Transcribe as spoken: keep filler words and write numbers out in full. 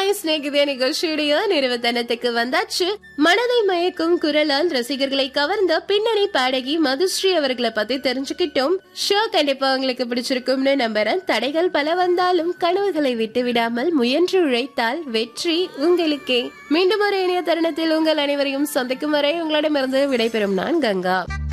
Hi ஸ்நேகிதே நிகழ்ச்சியுடைய நிறுவனத்துக்கு வந்தாச்சு. மனதை மயக்கும் குரலால் ரசிகர்களை கவர்ந்த பின்னணி பாடகி மதுஸ்ரீ அவர்களை பத்தி தெரிஞ்சுக்கிட்டோம். ஷோ கண்டிப்பா உங்களுக்கு பிடிச்சிருக்கும்னு நம்புறேன். தடைகள் பல வந்தாலும் கனவுகளை விட்டு விடாமல் முயன்று உழைத்தால் வெற்றி உங்களுக்கே. மீண்டும் ஒரு இணைய தருணத்தில் உங்கள் அனைவரையும் சந்திக்கும் வரை உங்களிடமிருந்து விடைபெறும் நான் கங்கா.